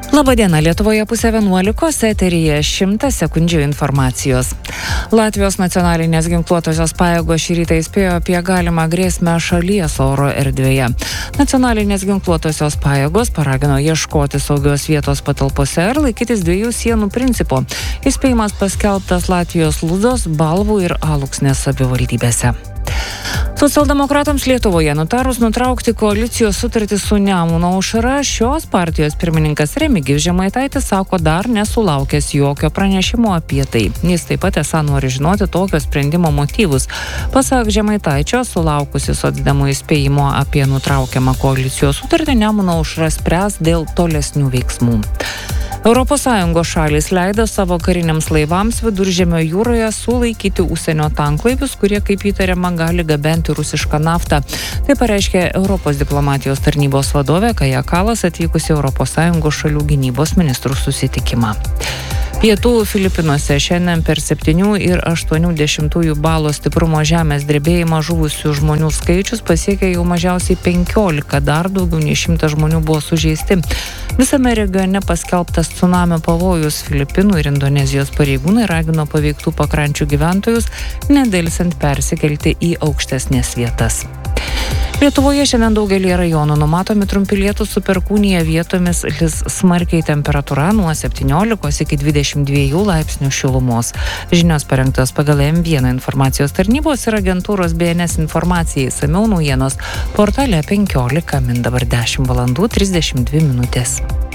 Labadiena, Lietuvoje 10:11, eteryje 100 sekundžių informacijos. Latvijos nacionalinės ginkluotosios pajėgos šį rytą įspėjo apie galimą grėsmę šalies oro erdvėje. Nacionalinės ginkluotosios pajėgos paragino ieškoti saugios vietos patalpose ir laikytis 2 sienų principo. Įspėjimas paskelbtas Latvijos Lūzos, Balvų ir Aluksnės savivaldybėse. Socialdemokratams Lietuvoje nutarus nutraukti koalicijos sutartį su Nemuno aušra, šios partijos pirmininkas Remigijus Žemaitaitis sako dar nesulaukęs jokio pranešimo apie tai. Jis taip pat esą nori žinoti tokio sprendimo motyvus. Pasak Žemaitaičio, sulaukusi socdemų įspėjimo apie nutraukiamą koalicijos sutartį, Nemuno aušra spręs dėl tolesnių veiksmų. ES šalys leido savo kariniams laivams Viduržemio jūroje sulaikyti užsienio tanklaivius, kurie, kaip įtariama, gali gabenti rusišką naftą. Tai pareiškė Europos diplomatijos tarnybos vadovė Kaja Kalas atvykusi ES šalių gynybos ministrų susitikimą. Pietų Filipinuose šiandien per 7,8 balo stiprumo žemės drebėjimą žuvusių žmonių skaičius pasiekė jau mažiausiai 15, dar daugiau nei 100 žmonių buvo sužeisti. Visame regione paskelbtas cunamio pavojus. Filipinų ir Indonezijos pareigūnai ragino paveiktų pakrančių gyventojus nedelsiant persikelti į aukštesnės vietas. Lietuvoje šiandien daugelį rajonų numatomi trumpi lietūs su perkūnija, vietomis lis smarkiai, temperatūra nuo 17 iki 22 laipsnių šilumos. Žinios parengtos pagal M1 informacijos tarnybos ir agentūros BNS informacijai. Išsamiau naujienos portale 15 min dabar 10:32 min.